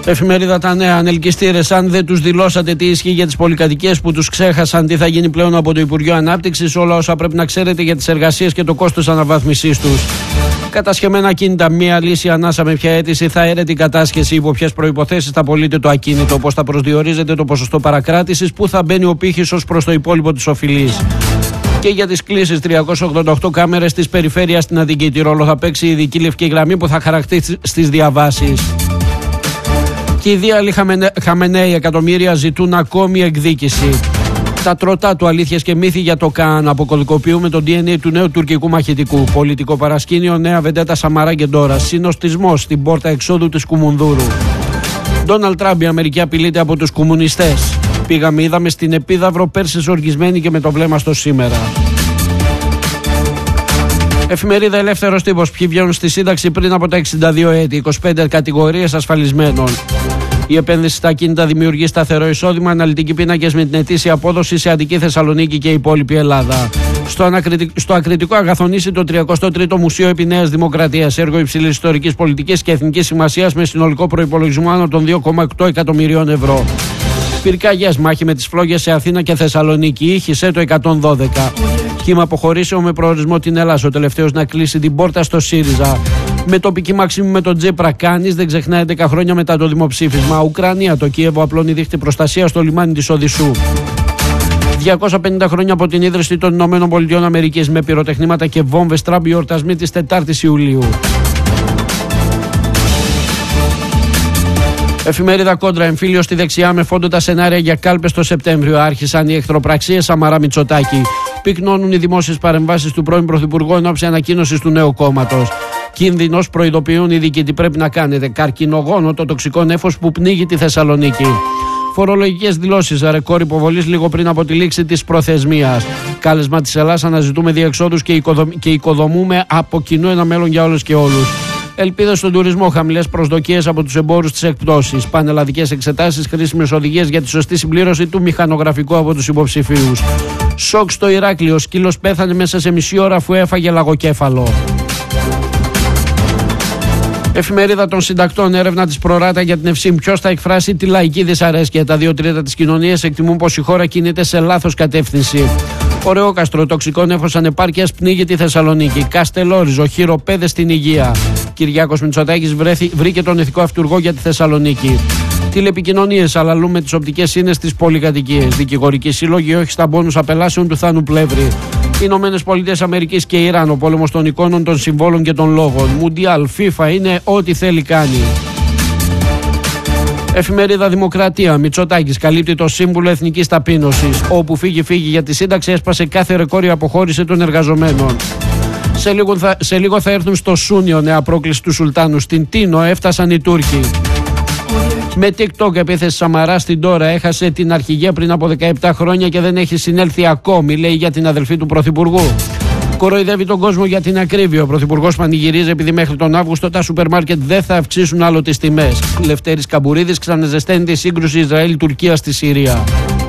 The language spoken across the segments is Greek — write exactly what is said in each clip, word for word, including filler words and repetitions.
Εφημερίδα Τα Νέα. Ανελκυστήρες, αν δεν τους δηλώσατε τι ισχύει για τις πολυκατοικίες που τους ξέχασαν, τι θα γίνει πλέον από το Υπουργείο Ανάπτυξης, όλα όσα πρέπει να ξέρετε για τις εργασίες και το κόστος αναβάθμισής τους. Κατασχεμένα ακίνητα, μία λύση ανάσα με ποια αίτηση θα έρεται η κατάσχεση, υπό ποιες προϋποθέσεις θα πωλείται το ακίνητο, πώς θα προσδιορίζεται το ποσοστό παρακράτησης, πού θα μπαίνει ο πύχης ως προς το υπόλοιπο της οφειλής. Και για τις κλήσεις, τριακόσιες ογδόντα οκτώ κάμερες της περιφέρειας στην Αττική. Τι ρόλο θα παίξει η ειδική λευκή γραμμή που θα χαρακτήσει στις διαβάσεις. Και οι δύο άλλοι Χαμενέοι εκατομμύρια ζητούν ακόμη εκδίκηση. Τα τροτά του, αλήθειες και μύθοι για το ΚΑΝ. Αποκωδικοποιούμε το ντι εν έι του νέου τουρκικού μαχητικού. Πολιτικό παρασκήνιο, νέα βεντέτα Σαμαρά και Ντόρα. Συνοστισμός στην πόρτα εξόδου της Κουμουνδούρου. Ντόναλντ Τραμπ, η Αμερική απειλείται από τους κομμουνιστές. Πήγαμε, είδαμε στην Επίδαυρο πέρσι οργισμένοι και με το βλέμμα στο σήμερα. Εφημερίδα Ελεύθερος Τύπος. Ποιοι βγαίνουν στη σύνταξη πριν από τα εξήντα δύο έτη. είκοσι πέντε κατηγορίες ασφαλισμένων. Η επένδυση στα ακίνητα δημιουργεί σταθερό εισόδημα. Αναλυτικοί πίνακες με την ετήσια απόδοση σε Αττική, Θεσσαλονίκη και υπόλοιπη Ελλάδα. Στο, ανακριτικ... στο ακριτικό αγαθονίσει το τριακοστό τρίτο Μουσείο επί Νέας Δημοκρατίας. Έργο υψηλής ιστορικής πολιτικής και εθνικής σημασίας με συνολικό προϋπολογισμό άνω των δύο κόμμα οκτώ εκατομμυρίων ευρώ. Πυρκαγιές, μάχη με τις φλόγες σε Αθήνα και Θεσσαλονίκη. Ήχησε το εκατόν δώδεκα. Κύμα αποχωρήσεων με προορισμό την Ελλάδα. Ο τελευταίος να κλείσει την πόρτα στο ΣΥΡΙΖΑ. Με τοπική Μαξίμου με τον Τζίπρα. Κανείς δεν ξεχνάει έντεκα χρόνια μετά το δημοψήφισμα. Ουκρανία, το Κίεβο απλώνει δίχτυ προστασία στο λιμάνι της Οδυσσού. διακόσια πενήντα χρόνια από την ίδρυση των Ηνωμένων Πολιτειών Αμερικής. Με πυροτεχνήματα και βόμβες, Τραμπ, εορτασμοί της τετάρτης Ιουλίου. Εφημερίδα Κόντρα. Εμφύλιο στη δεξιά με φόντο τα σενάρια για κάλπες το Σεπτέμβριο. Άρχισαν οι εχθροπραξίες Σαμαρά Μητσοτάκη. Πυκνώνουν οι δημόσιες παρεμβάσεις του πρώην Πρωθυπουργού εν ώψη ανακοίνωσης του νέου κόμματος. Κίνδυνος, προειδοποιούν οι ειδικοί, τι πρέπει να κάνετε. Καρκινογόνο το τοξικό νέφος που πνίγει τη Θεσσαλονίκη. Φορολογικές δηλώσεις, ρεκόρ υποβολής λίγο πριν από τη λήξη της προθεσμίας. Κάλεσμα της Ελλάδας, αναζητούμε διεξόδους και, οικοδομ... και οικοδομούμε από κοινού ένα μέλλον για όλες και όλους. Ελπίδες στον τουρισμό, χαμηλές προσδοκίες από τους εμπόρους της εκπτώσης. Πανελλαδικές εξετάσεις, χρήσιμες οδηγίες για τη σωστή συμπλήρωση του μηχανογραφικού από τους υποψηφίους. Σοκ στο Ηράκλειο, σκύλος πέθανε μέσα σε μισή ώρα αφού έφαγε λαγοκέφαλο. Εφημερίδα των Συντακτών. Έρευνα της Προράτα για την Ευσύμ. Ποιος θα εκφράσει τη λαϊκή δυσαρέσκεια. Τα δύο τρίτα της κοινωνίας εκτιμούν πως η χώρα κινείται σε λάθος κατεύθυνση. Ωρεόκαστρο, τοξικό νέφος ανεπάρκειας πνίγει τη Θεσσαλονίκη. Καστελόριζο, χειροπέδες στην υγεία. Κυριάκος Μητσοτάκης βρέθη, βρήκε τον ηθικό αυτούργο για τη Θεσσαλονίκη. Τηλεπικοινωνίες, αλλαλούν με τις οπτικές σύνες στις πολυκατοικίες. Δικηγορική σύλλογη, όχι στα μπόνους απελάσεων του Θάνου Πλεύρη. Ηνωμένες Πολιτείες Αμερικής και Ιράν, ο πόλεμος των εικόνων, των συμβόλων και των λόγων. Μουντιάλ, FIFA, είναι ό,τι θέλει κάνει. Εφημερίδα Δημοκρατία. Μητσοτάκης καλύπτει το Σύμβουλο Εθνικής Ταπείνωσης. Όπου φύγει, φύγει για τη σύνταξη, έσπασε κάθε ρεκόρ η αποχώρηση των εργαζομένων. Σε λίγο, θα, σε λίγο θα έρθουν στο Σούνιο, νέα πρόκληση του Σουλτάνου. Στην Τίνο έφτασαν οι Τούρκοι. Με TikTok επίθεση Σαμαρά στην Τώρα. Έχασε την αρχηγία πριν από δεκαεπτά χρόνια και δεν έχει συνέλθει ακόμη, λέει για την αδελφή του Πρωθυπουργού. Κοροϊδεύει τον κόσμο για την ακρίβεια. Ο Πρωθυπουργός πανηγυρίζει επειδή μέχρι τον Αύγουστο τα σούπερ μάρκετ δεν θα αυξήσουν άλλο τις τιμές. Λευτέρης Καμπουρίδης ξαναζεσταίνει τη σύγκρουση Ισραήλ-Τουρκία στη Συρία.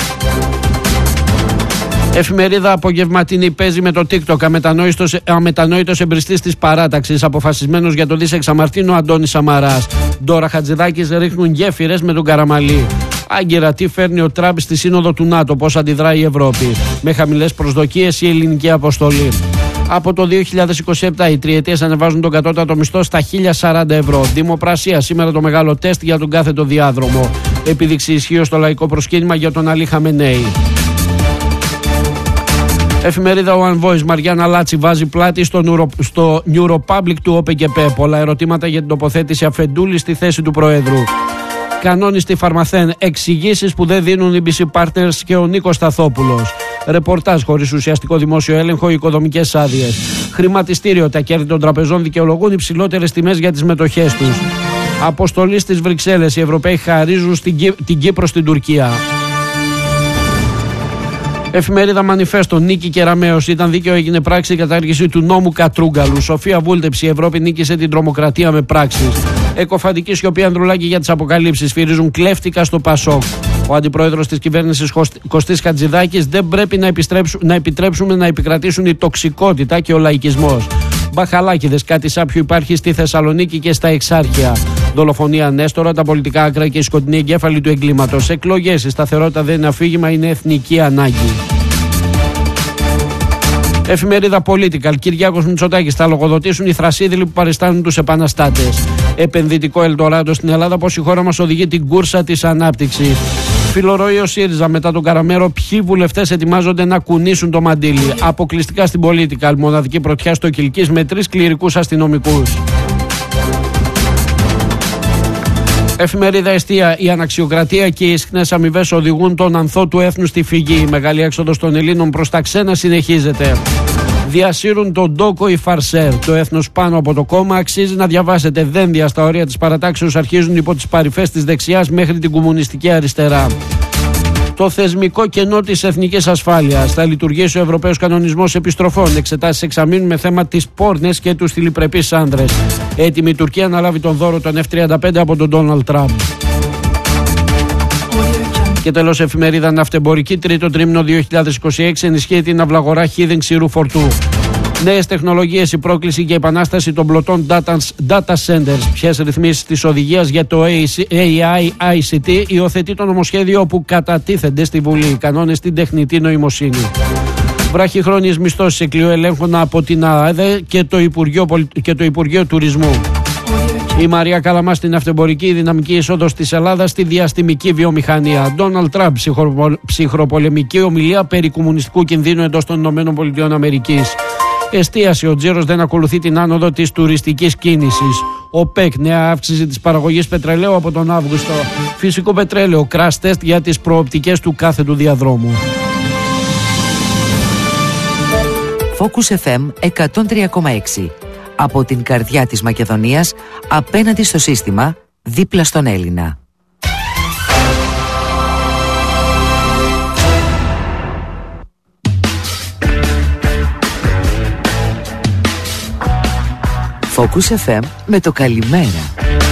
Εφημερίδα Απογευματινή. Παίζει με το TikTok. Αμετανόητος, αμετανόητος εμπριστής της παράταξης. Αποφασισμένος για το δις εξαμαρτίνο Αντώνης Σαμαράς. Ντόρα Χατζηδάκης ρίχνουν γέφυρες με τον Καραμαλή. Άγκυρα, τι φέρνει ο Τραμπ στη σύνοδο του ΝΑΤΟ, πώς αντιδράει η Ευρώπη. Με χαμηλές προσδοκίες η ελληνική αποστολή. Από το δύο χιλιάδες είκοσι επτά οι τριετίες ανεβάζουν τον κατώτατο μισθό στα χίλια σαράντα ευρώ. Δημοπρασία, σήμερα το μεγάλο τεστ για τον κάθετο διάδρομο. Επίδειξη ισχύω στο λαϊκό προσκύνημα για τον Αλή Χαμενέη. Εφημερίδα One Voice. Μαριάννα Λάτση βάζει πλάτη στο, Neuro, στο New Republic του ΟΠΕΚΕΠΕ. Πολλά ερωτήματα για την τοποθέτηση Αφεντούλη στη θέση του Προέδρου. Κανόνι στη Φαρμαθέν. Εξηγήσεις που δεν δίνουν οι μπι σι Partners και ο Νίκος Σταθόπουλος. Ρεπορτάζ χωρίς ουσιαστικό δημόσιο έλεγχο, οικοδομικές άδειες. Χρηματιστήριο. Τα κέρδη των τραπεζών δικαιολογούν υψηλότερες τιμές για τις μετοχές τους. Αποστολή στις Βρυξέλλες. Οι Ευρωπαίοι χαρίζουν στην, την Κύπρο στην Τουρκία. Εφημερίδα Μανιφέστο. Νίκη Κεραμέως. Ήταν δίκαιο, έγινε πράξη η κατάργηση του νόμου Κατρούγκαλου. Σοφία Βούλτεψη. Η Ευρώπη νίκησε την τρομοκρατία με πράξεις. Εκοφαντική σιωπή Ανδρουλάκη για τις αποκαλύψεις. Φυρίζουν κλέφτηκα στο Πασόκ. Ο αντιπρόεδρος της κυβέρνησης Κωστής Χατζηδάκης. Δεν πρέπει να, να επιτρέψουμε να επικρατήσουν η τοξικότητα και ο λαϊκισμός. Μπαχαλάκηδες. Κάτι σάπιο υπάρχει στη Θεσσαλονίκη και στα Εξάρχεια. Δολοφονία Νέστορα, τα πολιτικά άκρα και η σκοτεινή εγκέφαλη του εγκλήματος. Εκλογές, η σταθερότητα δεν είναι αφήγημα, είναι εθνική ανάγκη. Εφημερίδα Political. Κυριάκος Μητσοτάκης. Θα λογοδοτήσουν οι θρασίδηλοι που παριστάνουν τους επαναστάτες. Επενδυτικό Ελντοράντο στην Ελλάδα. Πως η χώρα μας οδηγεί την κούρσα της ανάπτυξης. Φιλορροεί ο ΣΥΡΙΖΑ μετά τον Καραμέρο. Ποιοι βουλευτές ετοιμάζονται να κουνήσουν το μαντίλι. Αποκλειστικά στην Political. Μοναδική πρωτιά στο Κιλκής με τρεις κληρικούς αστυνομικούς. Εφημερίδα Εστία. Η αναξιοκρατία και οι ισχνές αμοιβές οδηγούν τον ανθό του έθνους στη φυγή. Η μεγάλη έξοδος των Ελλήνων προς τα ξένα συνεχίζεται. Διασύρουν τον Ντόκο οι Φαρσέρ. Το έθνος πάνω από το κόμμα αξίζει να διαβάσετε. Δένδια στα όρια της παρατάξεως αρχίζουν υπό τις παρυφές της δεξιάς μέχρι την κομμουνιστική αριστερά. Το θεσμικό κενό της εθνικής ασφάλειας. Θα λειτουργήσει ο Ευρωπαίος Κανονισμός Επιστροφών. Εξετάσεις εξαμήνου με θέμα τις πόρνες και τους θηλυπρεπείς άνδρες. Έτοιμη η Τουρκία να λάβει τον δώρο των εφ τριάντα πέντε από τον Ντόναλντ Τραμπ. Και τέλος, εφημερίδα Ναυτεμπορική. Τρίτο τρίμηνο δύο χιλιάδες είκοσι έξι ενισχύει την αυλαγορά χίδιν ξηρού φορτού. Νέες τεχνολογίες, η πρόκληση και η επανάσταση των πλωτών data, data centers. Ποιες ρυθμίσεις της οδηγίας για το έι άι άι σι τι υιοθετεί το νομοσχέδιο που κατατίθενται στη Βουλή. Οι κανόνες στην τεχνητή νοημοσύνη. Βραχυχρόνιες μισθώσεις εκλείου ελέγχουν από την ΑΕΔΕ και το Υπουργείο, και το Υπουργείο Τουρισμού. Η Μαρία Καλαμά στην Ναυτεμπορική, η δυναμική εισόδος της Ελλάδας στη διαστημική βιομηχανία. Ντόναλντ Τραμπ, ψυχροπολεμική ομιλία περί κομμουνιστικού κινδύνου εντός των ΗΠΑ. Εστίαση, ο τζίρος δεν ακολουθεί την άνοδο της τουριστικής κίνησης. Ο ΠΕΚ, νέα αύξηση της παραγωγής πετρελαίου από τον Αύγουστο. Φυσικό πετρέλαιο, crash test για τις προοπτικές του κάθετου διαδρόμου. Focus εφ εμ εκατόν τρία κόμμα έξι. Από την καρδιά της Μακεδονίας, απέναντι στο σύστημα, δίπλα στον Έλληνα. Focus εφ εμ με το καλημέρα.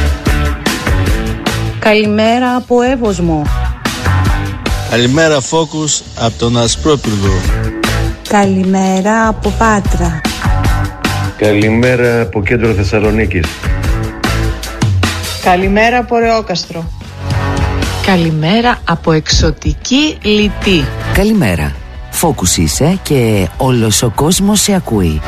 Καλημέρα από Εύωσμο. Καλημέρα Focus από τον Ασπρόπυργο. Καλημέρα από Πάτρα. Καλημέρα από κέντρο Θεσσαλονίκης. Καλημέρα από Ρεόκαστρο. Καλημέρα από εξωτική Λιτή. Καλημέρα. Focus είσαι και όλος ο κόσμος σε ακούει.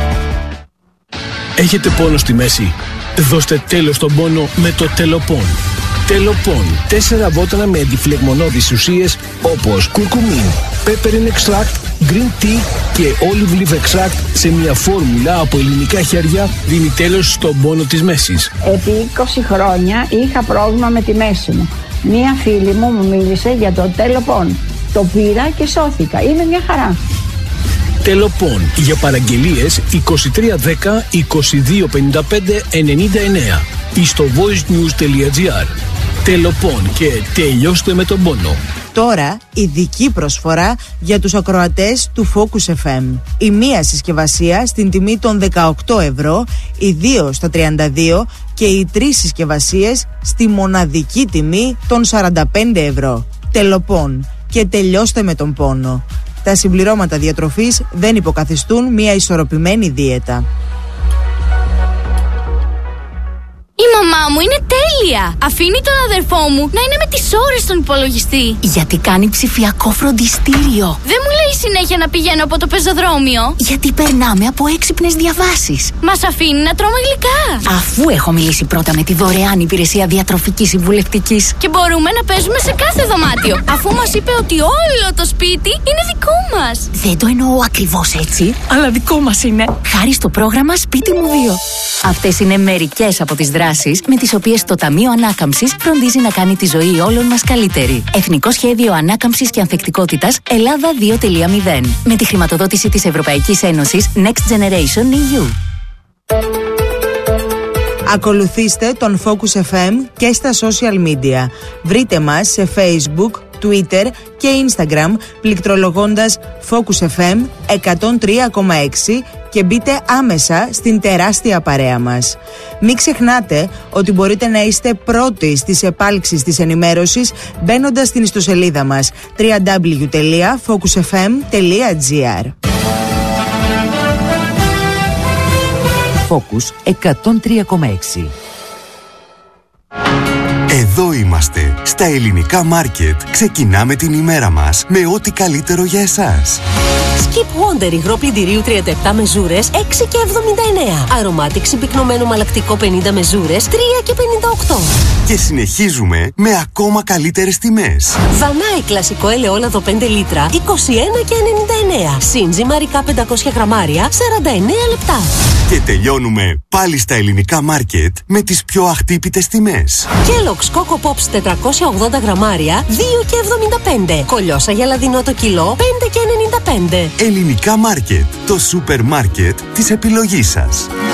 Έχετε πόνο στη μέση? Δώστε τέλος στον πόνο με το Τελοπών. Τελοπών. Τέσσερα βότανα με αντιφλεγμονώδεις ουσίες όπως κουρκουμίν, peppermint extract, green tea και olive leaf extract σε μια φόρμουλα από ελληνικά χέρια δίνει τέλος στον πόνο της μέσης. Επί είκοσι χρόνια είχα πρόβλημα με τη μέση μου. Μία φίλη μου μου μίλησε για το Τελοπών. Το πήρα και σώθηκα. Είναι μια χαρά. Τελοπών. Για παραγγελίες είκοσι τρία δέκα είκοσι δύο πενήντα πέντε ενενήντα εννέα ή στο voicenews.gr. Τελοπών και τελειώστε με τον πόνο. Τώρα ειδική προσφορά για τους ακροατές του Focus εφ εμ. Η μία συσκευασία στην τιμή των δεκαοκτώ ευρώ, οι δύο στα τριάντα δύο και οι τρεις συσκευασίες στη μοναδική τιμή των σαράντα πέντε ευρώ. Τελοπών και τελειώστε με τον πόνο. Τα συμπληρώματα διατροφής δεν υποκαθιστούν μια ισορροπημένη δίαιτα. Η μαμά μου είναι τέλεια! Αφήνει τον αδερφό μου να είναι με τις ώρες στον υπολογιστή. Γιατί κάνει ψηφιακό φροντιστήριο. Δεν μου λέει συνέχεια να πηγαίνω από το πεζοδρόμιο. Γιατί περνάμε από έξυπνες διαβάσεις. Μας αφήνει να τρώμε γλυκά. Αφού έχω μιλήσει πρώτα με τη δωρεάν υπηρεσία διατροφικής συμβουλευτικής. Και μπορούμε να παίζουμε σε κάθε δωμάτιο. Αφού μας είπε ότι όλο το σπίτι είναι δικό μας. Δεν το εννοώ ακριβώς έτσι, αλλά δικό μας είναι. Χάρη στο πρόγραμμα Σπίτι μου δύο. Αυτές είναι μερικές από τις δράσεις με τις οποίες το Ταμείο Ανάκαμψης φροντίζει να κάνει τη ζωή όλων μας καλύτερη. Εθνικό Σχέδιο Ανάκαμψης και Ανθεκτικότητας Ελλάδα δύο τελεία μηδέν. Με τη χρηματοδότηση της Ευρωπαϊκής Ένωσης Next Generation ι γιου. Ακολουθήστε τον Focus εφ εμ και στα social media. Βρείτε μας σε Facebook, Twitter και Instagram πληκτρολογώντας Focus εφ εμ εκατόν τρία κόμμα έξι και μπείτε άμεσα στην τεράστια παρέα μας. Μην ξεχνάτε ότι μπορείτε να είστε πρώτοι στις επάλξεις της ενημέρωσης μπαίνοντας στην ιστοσελίδα μας double-u double-u double-u τελεία focus f m τελεία g r. Focus εκατόν τρία κόμμα έξι. Εδώ είμαστε, στα Ελληνικά Μάρκετ. Ξεκινάμε την ημέρα μας με ό,τι καλύτερο για εσάς. Skip Wonder υγρό πλυντηρίου τριάντα επτά μεζούρες έξι και εβδομήντα εννέα. Aromatic συμπυκνωμένο μαλακτικό πενήντα μεζούρες τρία και πενήντα οκτώ. Και συνεχίζουμε με ακόμα καλύτερες τιμές. Δανάη κλασικό ελαιόλαδο πέντε λίτρα είκοσι ένα και ενενήντα εννέα. Σύνζι μαρικά πεντακόσια γραμμάρια σαράντα εννέα λεπτά. Και τελειώνουμε πάλι στα Ελληνικά Μάρκετ με τις πιο αχτύπητες τιμές. Kellogg's Coco Pops τετρακόσια ογδόντα γραμμάρια δύο και εβδομήντα πέντε. Κολιόσα γελαδινό το κιλό πέντε και ενενήντα πέντε. Ελληνικά Μάρκετ, το σούπερ μάρκετ της επιλογής σας.